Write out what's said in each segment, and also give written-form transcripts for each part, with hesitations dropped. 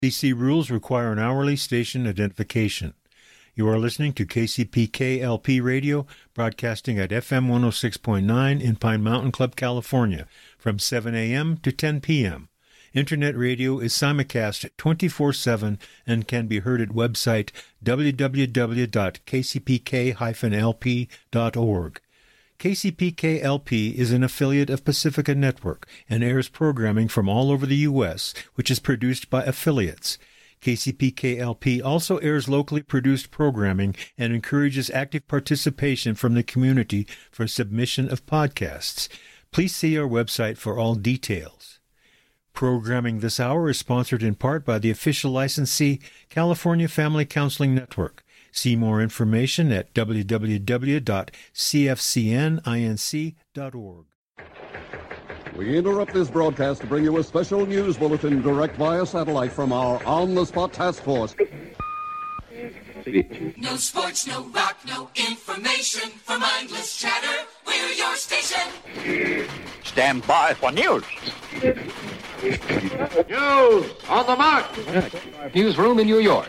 DC rules require an hourly station identification. You are listening to KCPK-LP Radio, broadcasting at FM 106.9 in Pine Mountain Club, California, from 7 a.m. to 10 p.m. Internet radio is simulcast 24/7 and can be heard at website www.kcpk-lp.org. KCPK-LP is an affiliate of Pacifica Network and airs programming from all over the U.S., which is produced by affiliates. KCPK-LP also airs locally produced programming and encourages active participation from the community for submission of podcasts. Please see our website for all details. Programming this hour is sponsored in part by the official licensee, California Family Counseling Network. See more information at www.cfcninc.org. We interrupt this broadcast to bring you a special news bulletin direct via satellite from our on-the-spot task force. No sports, no rock, no information. For mindless chatter, we're your station. Stand by for news. News on the mark. Newsroom in New York.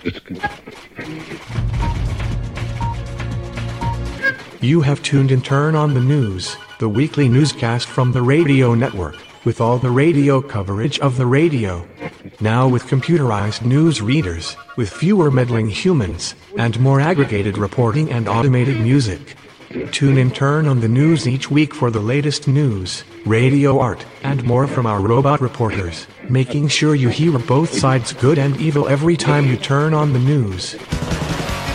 You have tuned in Turn on the News, the weekly newscast from the radio network, with all the radio coverage of the radio. Now with computerized news readers, with fewer meddling humans, and more aggregated reporting and automated music. Tune in Turn on the News each week for the latest news, radio art, and more from our robot reporters, making sure you hear both sides good and evil every time you turn on the news.